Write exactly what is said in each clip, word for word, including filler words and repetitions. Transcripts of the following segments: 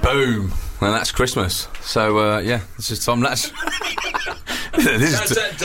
Boom. Well, that's Christmas. So, uh, yeah, this is Tom Latch. This is t-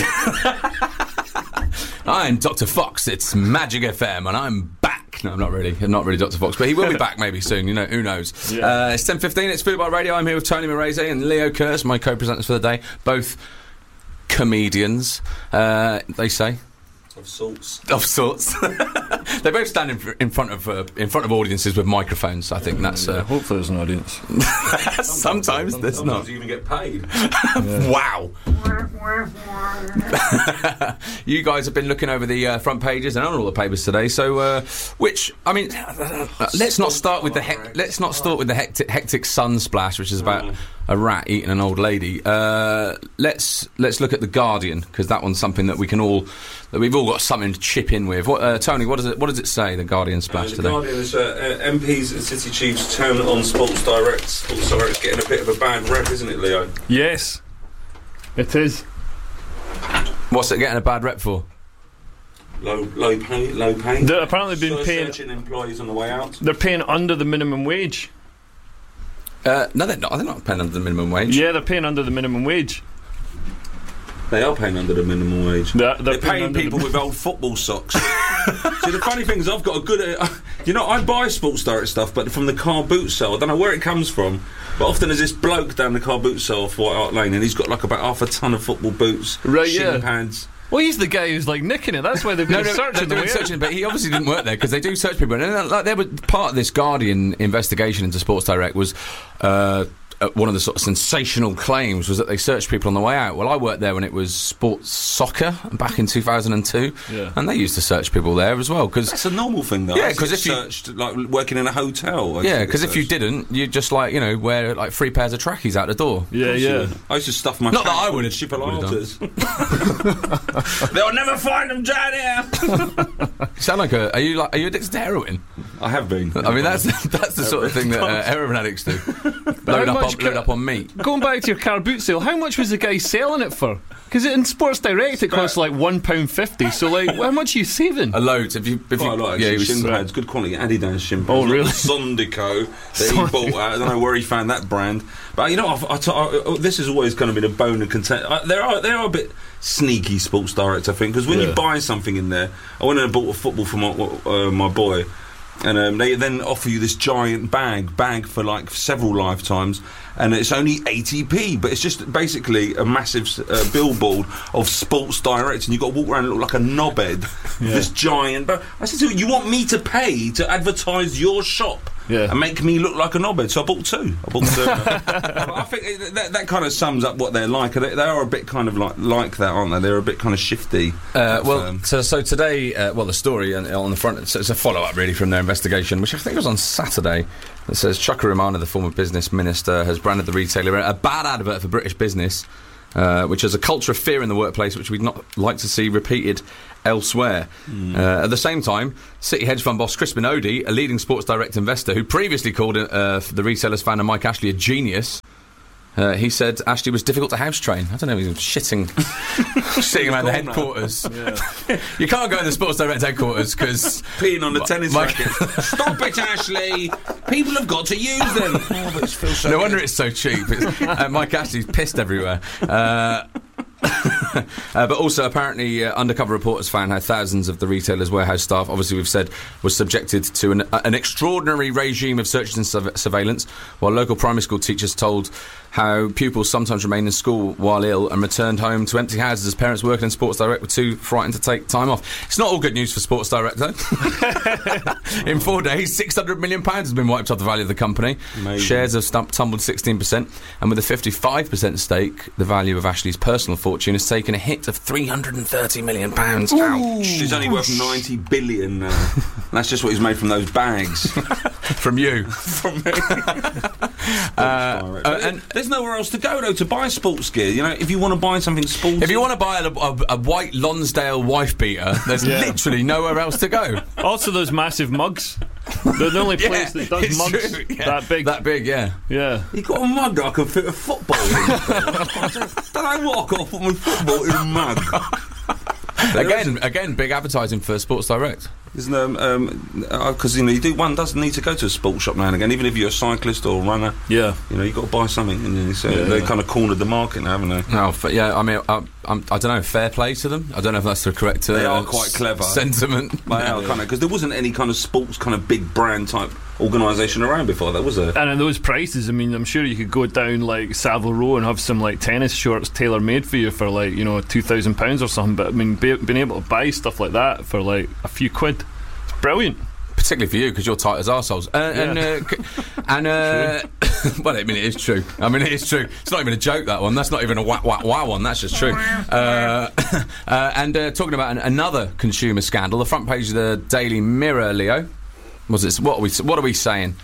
I'm Doctor Fox. It's Magic F M, and I'm back. No, I'm not really. I'm not really Doctor Fox, but he will be back maybe soon. You know, who knows? Yeah. Uh, it's ten fifteen. It's Football Radio. I'm here with Tony Morese and Leo Kurz, my co-presenters for the day. Both comedians, uh, they say. Of sorts. Of sorts. They both stand in, in front of uh, in front of audiences with microphones. I think yeah, that's. Uh, yeah, hopefully, there's an audience. sometimes, sometimes there's sometimes not. You even get paid. Wow. You guys have been looking over the uh, front pages and on all the papers today. So, uh, which I mean, uh, let's not start with the hec- let's not start with the hectic, hectic sun splash, which is about mm. a rat eating an old lady. Uh, let's let's look at the Guardian, because that one's something that we can all that we've all got something to chip in with. What, uh, Tony, what does it what does it say? The Guardian splash uh, the today. The Guardian is uh, uh, M Ps and City Chiefs turn on Sports Direct. Sports Direct's getting a bit of a bad rep, isn't it, Leo? Yes, it is. What's it getting a bad rep for? Low, low pay, low pay. They're apparently been so paying. Searching employees on the way out. They're paying under the minimum wage. Uh, no, they're not. They're not paying under the minimum wage. Yeah, they're paying under the minimum wage. They are paying under the minimum wage. They're, they're, they're paying, paying people the... with old football socks. See, the funny thing is, I've got a good. Uh, you know, I buy Sports Direct stuff, but from the car boot sale. I don't know where it comes from, but often there's this bloke down the car boot sale off White Hart Lane, and he's got like about half a ton of football boots, right? Shin Yeah. pads. Well, he's the guy who's like nicking it. That's why they've been no, no, searching. They're doing searching, but he obviously didn't work there, because they do search people. And like, they were part of this Guardian investigation into Sports Direct was. Uh, Uh, one of the sort of sensational claims was that they searched people on the way out. Well, I worked there when it was Sports Soccer back in two thousand two, yeah. and they used to search people there as well. Cause that's a normal thing, though. Yeah, because if searched, you like working in a hotel. I yeah, because if you didn't, you'd just like you know wear like three pairs of trackies out the door. Yeah, yeah. I used to stuff my not that I would have chipolatas. They'll never find them down here. You sound like a. Are you like? Are you addicted to heroin? I have been. I mean, that's that's the sort of thing that uh, heroin addicts do. Load up, on, ca- load up on meat. Going back to your car boot sale, how much was the guy selling it for? Because in Sports Direct it costs like one pound fifty. So like, how much are you saving? A load. If you, if Quite you, a lot. Yeah, shin pads, good quality Adidas shin pads. Oh, really? Sondico that he bought out. I don't know where he found that brand, but you know, I've, I t- I, this has always kind of been a bone of content. Uh, there are they are a bit sneaky, Sports Direct, I think, because when yeah. you buy something in there, I went and bought a football for my uh, my boy. And um, they then offer you this giant bag, bag for like several lifetimes, and it's only eighty p, but it's just basically a massive uh, billboard of Sports Direct, and you've got to walk around and look like a knobhead. Yeah. This giant bag. I said to him, you want me to pay to advertise your shop? Yeah. And make me look like a knobhead, so I bought two. I bought two. I think that, that kind of sums up what they're like. They, they are a bit kind of like like that, aren't they? They're a bit kind of shifty. Uh, well, so, so today, uh, well, the story on, on the front, so it's a follow-up really from their investigation, which I think was on Saturday. It says Chuka Umunna, the former business minister, has branded the retailer a bad advert for British business, uh, which has a culture of fear in the workplace, which we'd not like to see repeated elsewhere. Mm. Uh, at the same time, City hedge fund boss Chris Benodi, a leading Sports Direct investor who previously called uh, the retailer's founder Mike Ashley a genius, uh, he said Ashley was difficult to house train. I don't know, he was shitting shitting around the headquarters. Yeah. You can't go in the Sports Direct headquarters because peeing on the M- tennis Mike racket. Stop it, Ashley! People have got to use them. Oh, but it feels so no good. wonder it's so cheap. It's, uh, Mike Ashley's pissed everywhere. Uh, uh, but also, apparently, uh, undercover reporters found how thousands of the retailer's warehouse staff, obviously we've said, was subjected to an, uh, an extraordinary regime of searches and su- surveillance, while local primary school teachers told how pupils sometimes remained in school while ill and returned home to empty houses as parents working in Sports Direct were too frightened to take time off. It's not all good news for Sports Direct, though. In four days, six hundred million pounds has been wiped off the value of the company. Amazing. Shares have stump- tumbled sixteen percent, and with a fifty-five percent stake, the value of Ashley's personal fortune has taken a hit of three hundred thirty million pounds. Ouch. He's only worth ninety billion now. That's just what he's made from those bags. From you. From me. uh, uh, and there's nowhere else to go, though, to buy sports gear. You know, if you want to buy something sporty... If you want to buy a, a, a white Lonsdale wife beater, there's yeah. literally nowhere else to go. Also, those massitive mugs. They're the only place yeah, that does mugs true, yeah. that big. That big, yeah. Yeah. You got a mug that I can fit a football in. Don't I walk off with my football in a mug? Again, again, big advertising for Sports Direct. Isn't um, um, because you know you do one does need to go to a sports shop now and again, even if you're a cyclist or a runner. Yeah, you know you've got to buy something, and then so yeah, they yeah. kind of cornered the market now, haven't they? No, f- yeah. I mean, I, I'm, I don't know. Fair play to them. I don't know if that's the correct. Uh, They are quite clever. Sentiment. They are kind of because there wasn't any kind of sports kind of big brand type organisation around before that, was there? and at those prices, I mean, I'm sure you could go down like Savile Row and have some like tennis shorts tailor made for you for like you know two thousand pounds or something. But I mean, be, being able to buy stuff like that for like a few quid, it's brilliant. Particularly for you, because you're tight as arseholes. Uh, And, uh, c- and uh, well, I mean, it is true. I mean, it is true. It's not even a joke, that one. That's not even a wah wah wah one. That's just true. Uh, uh, and uh, talking about an, another consumer scandal, the front page of the Daily Mirror, Leo. Was it? What are we? What are we saying?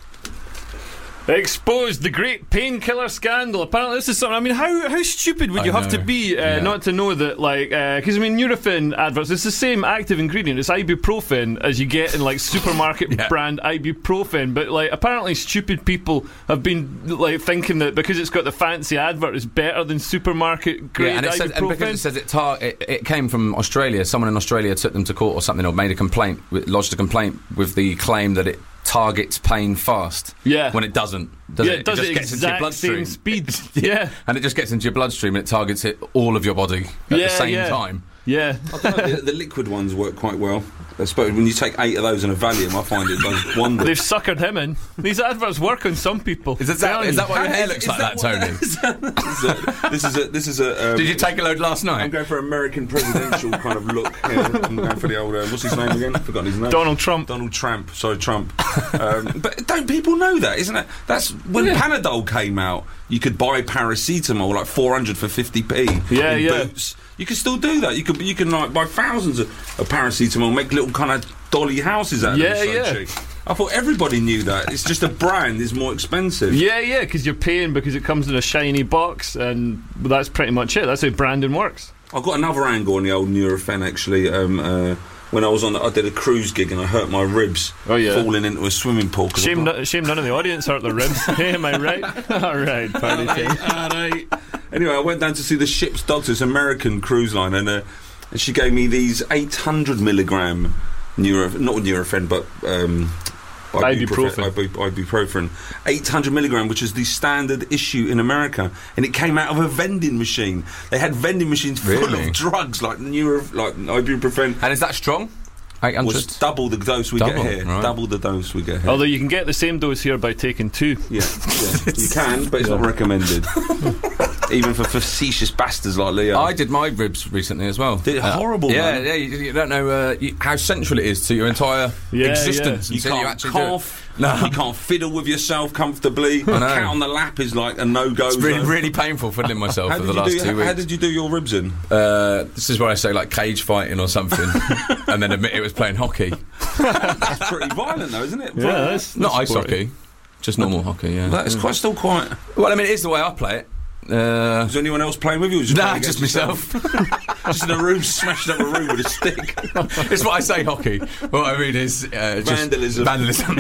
Exposed the great painkiller scandal. Apparently, this is something. I mean, how how stupid would I you have know. to be uh, Yeah. not to know that? Like, because I mean, Nurofen adverts. It's the same active ingredient. It's ibuprofen as you get in like supermarket Yeah. brand ibuprofen. But like, apparently, stupid people have been like thinking that because it's got the fancy advert, it's better than supermarket grade Yeah, and, it says, and because ibuprofen. it says it, tar- it, it came from Australia. Someone in Australia took them to court or something, or made a complaint, lodged a complaint with the claim that it targets pain fast. Yeah. When it doesn't. Does yeah, it? it does just it gets into your exact bloodstream. same speed. yeah, And it just gets into your bloodstream and it targets it all of your body at Yeah, the same yeah. time. yeah. I don't know, the, the liquid ones work quite well. I suppose when you take eight of those in a Valium, I find it does wonders. They've suckered him in. These adverts work on some people. Is that, Telling is that you. why your hair Is- looks is like that, that Tony? this, is a, this is a. This is a. Um, Did you take a load last I'm night? going for American presidential kind of look here. I'm going for the old. Uh, what's his name again? Forgotten his name. Donald Trump. Donald Trump. Sorry, Trump. Um, but don't people know that? Isn't it? That's when Yeah. Panadol came out. You could buy paracetamol like four hundred for fifty p. Yeah, in yeah. Boots. You can still do that. You could. You can like buy thousands of, of paracetamol, make little kind of dolly houses out Yeah, of it. So yeah. cheap. I thought everybody knew that. It's just a brand is more expensive. Yeah, yeah, because you're paying because it comes in a shiny box, and that's pretty much it. That's how branding works. I've got another angle on the old Nurofen actually. Um, uh, when I was on, the, I did a cruise gig and I hurt my ribs Oh, yeah. falling into a swimming pool. 'cause Shame, I've got- no, shame none of the audience hurt their ribs. Hey, am I right? All right, party time. Alright. Anyway, I went down to see the ship's doctor, this American cruise line, and, uh, and she gave me these eight hundred milligram Neuro, not Nurofen, but um, Ibuprofen. Ibu- ibuprofen, eight hundred milligram, which is the standard issue in America, and it came out of a vending machine. They had vending machines full Really? of drugs like neuro, like ibuprofen. And is that strong? eight hundred? Was double the dose we Double, get here. right. Double the dose we get here. Although you can get the same dose here by taking two. Yeah, yeah. You can, but it's not recommended. Even for facetious bastards like Leo. I did my ribs recently as well. Did it horrible, Yeah, man. yeah. You, you don't know uh, you, how central it is to your entire Yeah, existence. You until can't you actually do it. cough. No. You can't fiddle with yourself comfortably. know. Cat on the lap is like a no-go. It's really, zone. really painful fiddling myself How for did, the you last do, two how, weeks. how did you do your ribs in? Uh, this is where I say like cage fighting or something, and then admit it was playing hockey, That's pretty violent, though, isn't it? Yeah, that's, not that's ice sporty. hockey, just normal hockey. Yeah. That is quite still quite. Well, I mean, it is the way I play it. Uh, Is anyone else playing with you? Or just nah, playing just against myself. yourself? Just in a room, smashing up a room with a stick. It's what I say, hockey. What I mean is uh, just Vandalism. Vandalism.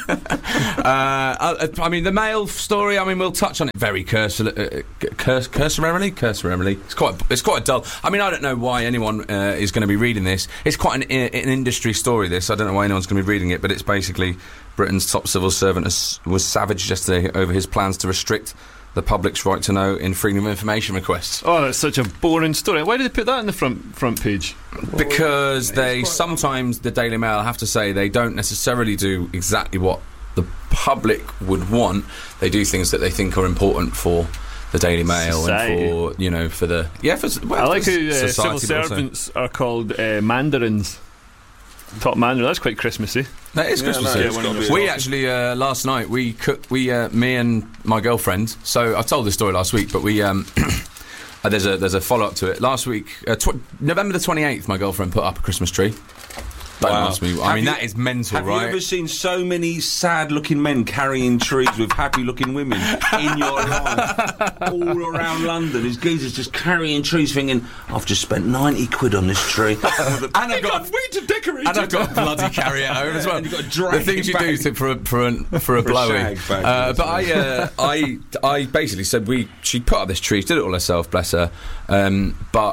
uh, I, I mean, the mail story. I mean, we'll touch on it very cursor, uh, curs- cursorily. Cursorily. It's quite. It's quite dull. I mean, I don't know why anyone uh, is going to be reading this. It's quite an, uh, an industry story. This. I don't know why anyone's going to be reading it, but it's basically Britain's top civil servant has, was savaged yesterday over his plans to restrict the public's right to know in freedom of information requests. Oh, that's such a boring story. Why did they put that in the front front page? Because they sometimes, the Daily Mail, I have to say, they don't necessarily do exactly what the public would want. They do things that they think are important for the Daily Mail Society. and for, you know, for the yeah. For, well, I like how for uh, civil society, but also- servants are called uh, mandarins. Top mandarin. That's quite Christmassy. That is Yeah, Christmas no, Eve. it's gotta be. We actually uh, last night we cooked. We uh, me and my girlfriend. So I told this story last week, but we um, uh, there's a there's a follow up to it. Last week, uh, tw- November the twenty-eighth, my girlfriend put up a Christmas tree. Don't Wow. ask me. I Have mean, you- that is mental, Have right? you ever seen so many sad-looking men carrying trees with happy-looking women in your life? All around London, these geezers just carrying trees thinking, I've just spent ninety quid on this tree. And I've got way to decorate and I've got a bloody carry it home as well. And you've got to drag the things it you do back. to, for a for a, for a For a blowy. shag bag, uh, yes, but I, uh, I I basically said we she put up this tree, she did it all herself, bless her. Um, but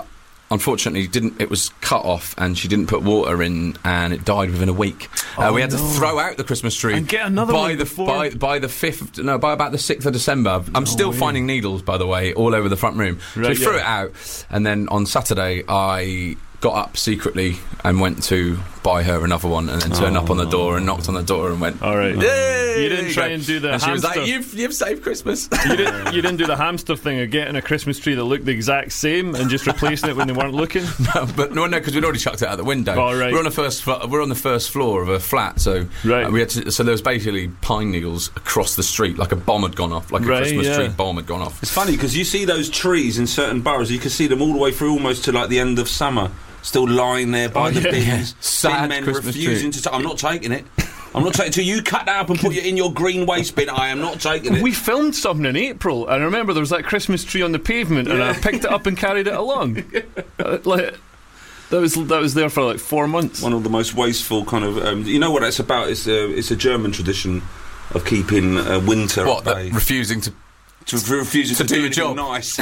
unfortunately, didn't. It was cut off, and she didn't put water in, and it died within a week. Uh, Oh, we had no. to throw out the Christmas tree And get another by one the before- by, by the fifth. No, by about the sixth of December. I'm still way. finding needles, by the way, all over the front room. so Right, we threw yeah. it out, and then on Saturday I got up secretly and went to buy her another one, and then turned up on the door and knocked on the door and went. All right. "Yay!" You didn't try go. and do the And she was hamster. like, "You've you've saved Christmas." You didn't, you didn't do the hamster thing of getting a Christmas tree that looked the exact same and just replacing it when they weren't looking. No, but no, no, because we'd already chucked it out the window. Oh, right. We're on the first, fl- we're on the first floor of a flat, so Right. uh, we had to, so there was basically pine needles across the street, like a bomb had gone off, like a Right, Christmas yeah. tree bomb had gone off. It's funny because you see those trees in certain boroughs, you can see them all the way through almost to like the end of summer, still lying there by Oh, the yeah. bins. Sad Bin men Christmas refusing tree. to. T- I'm not taking it. I'm not taking it. Till you cut that up and put it in your green waste bin, I am not taking it. We filmed something in April, and I remember there was that Christmas tree on the pavement, and I picked it up and carried it along. Uh, like, that was that was there for like four months. One of the most wasteful kind of. Um, you know what it's about? It's a, it's a German tradition of keeping uh, winter What? at That bay. refusing to. to refusing to to, do your anything job. nice.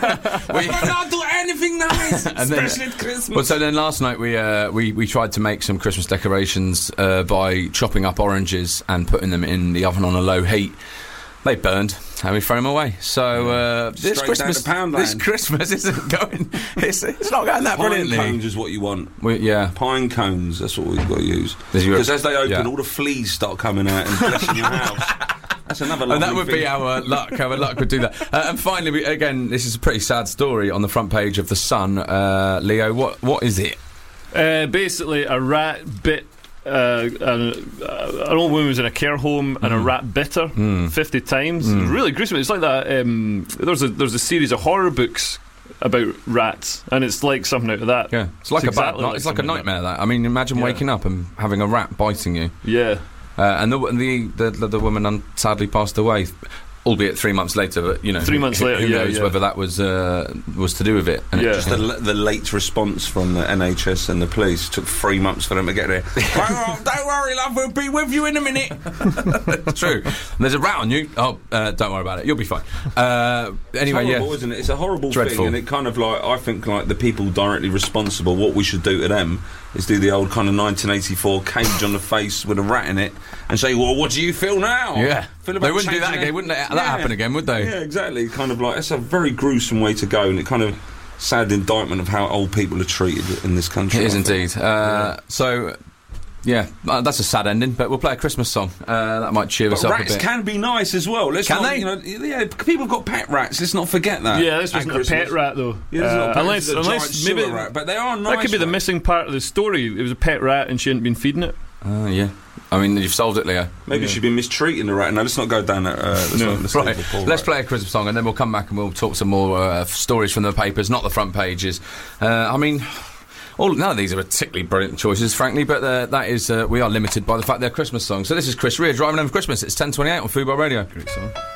We, I not do anything nice, And then- especially at Christmas. well, so then last night we uh, we we tried to make some Christmas decorations uh, by chopping up oranges and putting them in the oven on a low heat. They burned, and we threw them away. So uh, this Straight down Christmas, to Poundland. this Christmas isn't going. It's, it's not going that Pine brilliantly. cones is what you want. We, yeah. Pine cones, that's what we've got to use. There's your- Because as they open, yeah. all the fleas start coming out and blessing your house. That's another And lovely that would thing. be our luck. Our luck would do that. Uh, and finally, we, again, this is a pretty sad story on the front page of the Sun. Uh, Leo, what what is it? Uh, basically, a rat bit uh, an, uh, an old woman was in a care home, and a rat bit her fifty times. It was really gruesome. It's like that. Um, there's a there's a series of horror books about rats, and it's like something out of that. Yeah, it's like It's a bad. exactly night- like it's like a something like nightmare. That I mean, imagine Yeah. waking up and having a rat biting you. Yeah. Uh, and the, the the the the woman un- sadly passed away, albeit three months later. But you know, Three months who, later, who yeah, knows yeah. whether that was uh, was to do with it? And it Yeah. just- The, the late response from the N H S and the police took three months for them to get there. don't, don't worry, love, we'll be with you in a minute. it's true. And there's a rat on you. Oh, uh, don't worry about it. You'll be fine. Uh, anyway, It's horrible, yeah. isn't it? It's a horrible Dreadful. thing, and it kind of like I think like the people directly responsible. What we should do to them is do the old kind of nineteen eighty-four cage on the face with a rat in it, and say, "Well, what do you feel now?" Yeah. Feel They about wouldn't do that changing again, it? wouldn't they? That Yeah. happen again, would they? Yeah, exactly. Kind of like it's a very gruesome way to go, and it kind of sad indictment of how old people are treated in this country. It is I think. indeed. Uh, so, yeah, uh, that's a sad ending, but we'll play a Christmas song. Uh, that might cheer us But up a rats bit. can be nice as well. Let's Can not, they? You know, yeah, people have got pet rats. Let's not forget that. Yeah, this at wasn't a Christmas. pet rat though. Yeah, this is not a Uh, pet, unless this is a unless giant maybe sewer rat, but they are nice. that could be the rats. missing part of the story. It was a pet rat, and she hadn't been feeding it. Uh, yeah. I mean, you've solved it, Leo. Maybe she's been mistreating the rat. No, let's not go down that. Uh, let's No. not, let's Right, leave the poor let's rat. play a Christmas song and then we'll come back and we'll talk some more uh, f- stories from the papers, not the front pages. Uh, I mean, all none of these are particularly brilliant choices, frankly, but uh, that is uh, we are limited by the fact they're Christmas songs. So this is Chris Rea driving home for Christmas. It's ten twenty-eight on Football Radio. Great song.